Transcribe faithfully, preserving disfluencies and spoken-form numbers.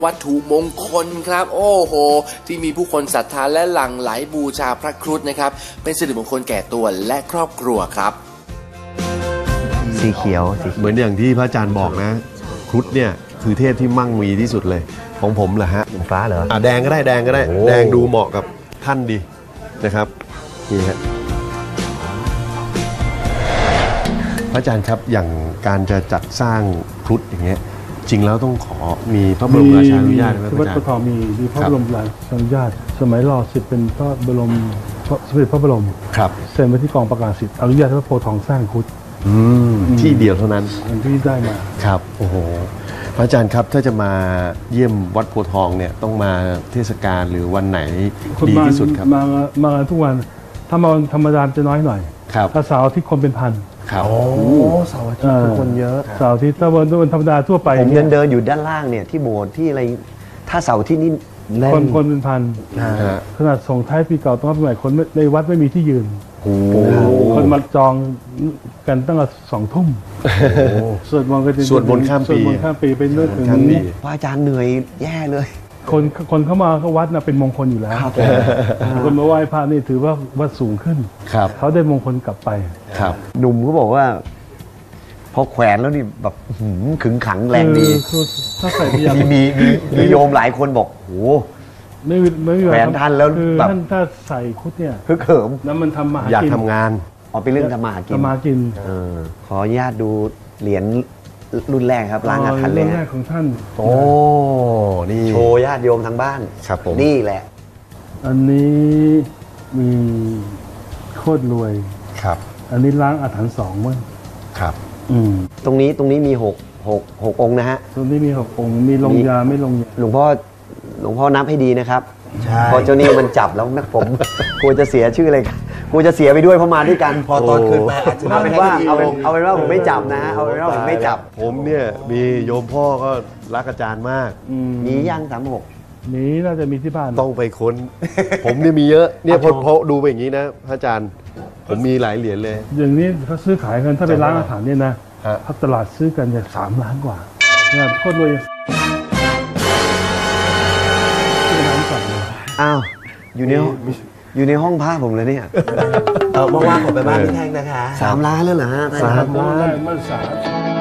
วัตถุมงคลครับโอ้โหที่มีผู้คนศรัทธาและหลั่งไหลบูชาพระครุฑนะครับเป็นสิริมงคลแก่ตัวและครอบครัวครับสีเขียวเหมือนอย่างที่พระอาจารย์บอกนะครุฑเนี่ยคือเทพที่มั่งมีที่สุดเลยของผมเหรอฮะฟ้าเหรออ่ะแดงก็ได้แดงก็ได้แดงดูเหมาะกับท่านดีนะครับนี่ฮะพระอาจารย์ครับอย่างการจะจัดสร้างครุฑอย่างเงี้ยจริงแล้วต้องขอมีพระบรมราชานุญาตไหมที่วัดโพธิ์ทองมีมีพระบรมราชานุญาตสมัยรอสิบเป็นพระบรมสมเด็จพระบรมครับเซ็นไว้ที่กองประกาศสิทธิ์อนุญาตให้พระโพธิ์ทองสร้างครุฑที่เดียวเท่านั้นที่ได้มาครับโอ้โหพระอาจารย์ครับถ้าจะมาเยี่ยมวัดโพธิ์ทองเนี่ยต้องมาเทศกาลหรือวันไหนดีที่สุดครับมามาทุกวันถ้ามาธรรมดาจะน้อยหน่อยถ้าเสาร์อาทิตย์คนเป็นพันครับโอ้เสาร์อาทิตย์คนเยอะเสาร์อาทิตย์ถ้าวันธรรมดาทั่วไปผมเดินเดินอยู่ด้านล่างเนี่ยที่โบสถ์ที่อะไรถ้าเสาร์อาทิตย์นี่คนคนเป็นพันขนาดส่งท้ายปีเก่าต้อนรับปีใหม่คนในวัดไม่มีที่ยืนคนมาจองกันตั้งแต่สองทุ่มสวดมนต์กันสวดมนต์ข้ามปีสวดมนต์ข้ามปีไปเรื่อยถึงพระอาจารย์เหนื่อยแย่เลยคนคนเข้ามาก็วัดนะเป็นมงคลอยู่แล้วคนมาไหว้พระนี่ถือว่าวัดสูงขึ้นเขาได้มงคลกลับไปครับหนุ่มก็บอกว่าพอแขวนแล้วนี่แบบขึงขังแรงดีถ้าใส่พยายามมีมีมีโยมหลายคนบอกโอ้ไม่ไม่แขวนท่านแล้วแบบท่านถ้าใส่คุดเนี่ยคือเขิมแล้วมันทำมาอยากทำงานอ๋อเป็นเรื่องทำมาหากินทำมากินขออนุญาตดูเหรียญรุ่นแรกครับล้างอาถรรพ์เลยรุ่นแรกของท่านโอ้นี่โชว์ญาติโยมทางบ้านครับผมนี่แหละอันนี้มีโคตรรวยครับอันนี้ล้างอาถรรพ์สองมั้งครับอืมตรงนี้ตรงนี้มีหกหกหกองค์นะฮะตรงนี้มีหกองค์มีลงยาไม่ลงยาหลวงพ่อหลวงพ่อนับให้ดีนะครับพอเจ้านี่มันจับแล้วนะผมกลัวจะเสียชื่อเลยกลัวจะเสียไปด้วยเพราะมาด้วยกันพอตอนคืนมาอาจจะเอาเป็นว่าเอาเป็นเอาเป็นว่าผมไม่จับนะเอาเป็นว่าผมไม่จับผมเนี่ยมีโยมพ่อก็รักอาจารย์มากมีย่างสามหกนี้น่าจะมีที่บ้านต้องไปค้นผมเนี่ยมีเยอะเนี่ยพอดูไปอย่างนี้นะพระอาจารย์ผมมีหลายเหรียญเลยอย่างนี้เขาซื้อขายกันถ้าเป็นร้านอาหารเนี่ยนะพักตลาดซื้อกันเนี่ยสามล้านกว่าเนี่ยโคตรรวยอ้าวอยู่ในอยู่ในห้องผ้าผมเลยเนี่ยเออเมื่อวานผมไปบ้านพี่แท่งนะคะสามล้านแล้วเหรอฮะสามล้านเมื่อสาม